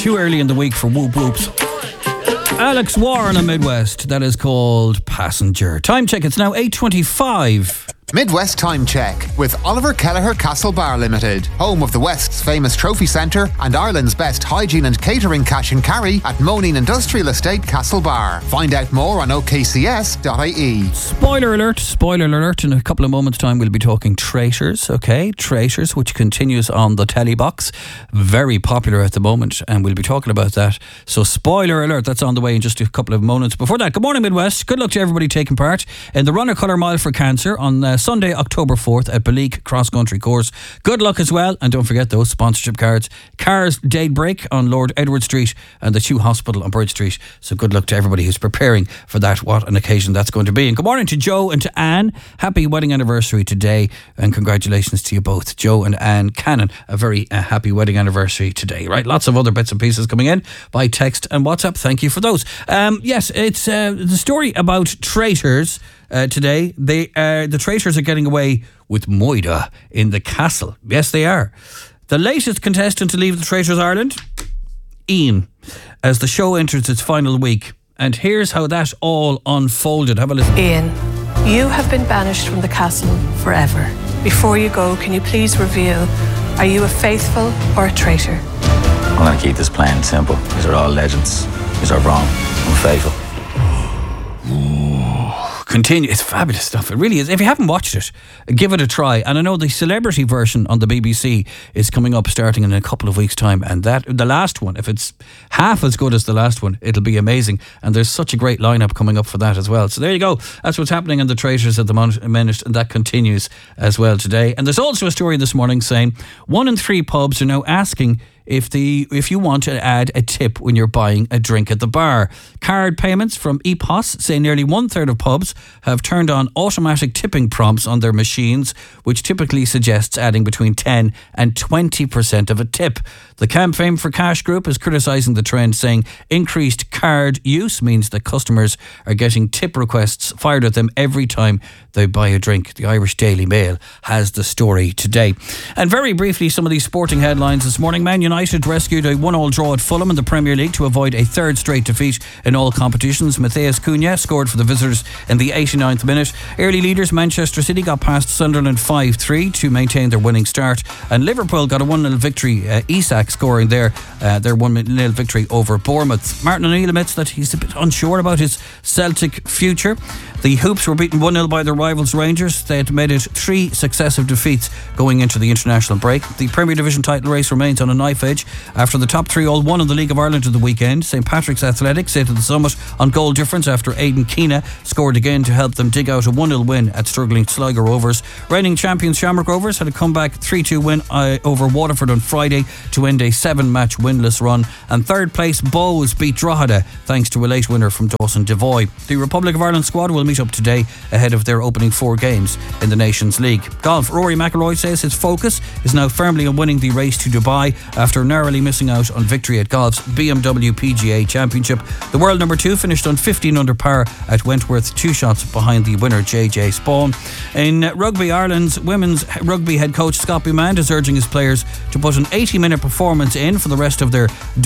too early in the week for whoop whoops. Alex Warren on Midwest. That is called Passenger. Time check. It's now 8:25. Midwest Time Check with Oliver Kelleher Castle Bar Limited, home of the West's famous trophy centre and Ireland's best hygiene and catering cash and carry at Moneen Industrial Estate Castle Bar. Find out more on okcs.ie. Spoiler alert. In a couple of moments' time we'll be talking Traitors, okay? Traitors, which continues on the telly box. Very popular at the moment, and we'll be talking about that. So spoiler alert, that's on the way in just a couple of moments. Before that, good morning Midwest. Good luck to everybody taking part in the Runner Colour Mile for Cancer on Sunday, October 4th at Beleek Cross Country Course. Good luck as well, and don't forget those sponsorship cards. Cars Daybreak on Lord Edward Street and the Chew Hospital on Bridge Street. So good luck to everybody who's preparing for that. What an occasion that's going to be. And good morning to Joe and to Anne. Happy wedding anniversary today, and congratulations to you both, Joe and Anne Cannon. A very happy wedding anniversary today, right? Lots of other bits and pieces coming in by text and WhatsApp. Thank you for those. Yes, it's the story about Traitors. Today, the Traitors are getting away with Moida in the castle. Yes, they are. The latest contestant to leave the Traitors Ireland, Ian, as the show enters its final week. And here's how that all unfolded. Have a listen. Ian, you have been banished from the castle forever. Before you go, can you please reveal, are you a faithful or a traitor? I'm going to keep this plain and simple. These are all legends. These are wrong. I'm faithful. Continue. It's fabulous stuff. It really is. If you haven't watched it, give it a try. And I know the celebrity version on the BBC is coming up starting in a couple of weeks' time. And that the last one, if it's half as good as the last one, it'll be amazing. And there's such a great lineup coming up for that as well. So there you go. That's what's happening in the Traitors at the minute, and that continues as well today. And there's also a story this morning saying 1 in 3 pubs are now asking if you want to add a tip when you're buying a drink at the bar. Card payments from EPOS say nearly 1/3 of pubs have turned on automatic tipping prompts on their machines, which typically suggests adding between 10 and 20% of a tip. The Campaign for Cash group is criticising the trend, saying increased card use means that customers are getting tip requests fired at them every time they buy a drink. The Irish Daily Mail has the story today. And very briefly, some of these sporting headlines this morning. Man United rescued a 1-1 draw at Fulham in the Premier League to avoid a third straight defeat in all competitions. Matheus Cunha scored for the visitors in the 89th minute. Early leaders Manchester City got past Sunderland 5-3 to maintain their winning start, and Liverpool got a 1-0 victory. Isak scoring their 1-0 victory over Bournemouth. Martin O'Neill admits that he's a bit unsure about his Celtic future. The Hoops were beaten 1-0 by their rivals Rangers. They had made it 3 successive defeats going into the international break. The Premier Division title race remains on a knife edge after the top 3 all won in the League of Ireland at the weekend. St Patrick's Athletic stayed at the summit on goal difference after Aidan Keena scored again to help them dig out a 1-0 win at struggling Sligo Rovers. Reigning champions Shamrock Rovers had a comeback 3-2 win over Waterford on Friday to end a 7-match winless run. And third place Bohs beat Drogheda thanks to a late winner from Dawson Devoy. The Republic of Ireland squad will meet up today ahead of their opening 4 games in the Nations League. Golf. Rory McIlroy says his focus is now firmly on winning the race to Dubai after narrowly missing out on victory at golf's BMW PGA Championship. The world number 2 finished on 15 under par at Wentworth, 2 shots behind the winner JJ Spawn. In rugby, Ireland's women's rugby head coach Scott Beaumont is urging his players to put an 80-minute performance in for the rest of their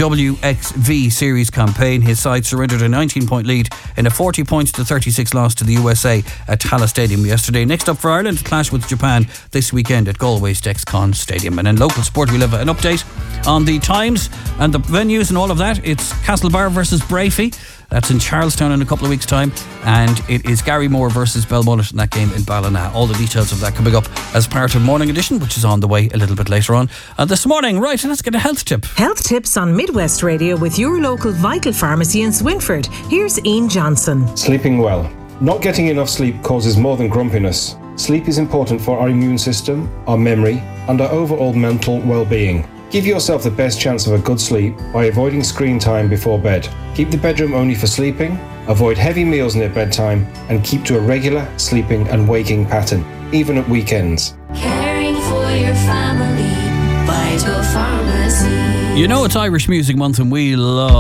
WXV series campaign. His side surrendered a 19-point lead in a 40-36 loss to the USA at Tallaght Stadium yesterday. Next up for Ireland, clash with Japan this weekend at Galway's Dexcon Stadium. And in local sport, we'll have an update on the times and the venues and all of that. It's Castlebar versus Brafey. That's in Charlestown in a couple of weeks' time. And it is Garrymore versus Belmullet in that game in Ballina. All the details of that coming up as part of Morning Edition, which is on the way a little bit later on this morning. Right, let's get a health tip. Health tips on Midwest Radio with your local Vital Pharmacy in Swinford. Here's Ian Johnson. Sleeping well. Not getting enough sleep causes more than grumpiness. Sleep is important for our immune system, our memory, and our overall mental well-being. Give yourself the best chance of a good sleep by avoiding screen time before bed. Keep the bedroom only for sleeping, avoid heavy meals near bedtime, and keep to a regular sleeping and waking pattern, even at weekends. Caring for your family, Vital Pharmacy. You know it's Irish Music Month and we love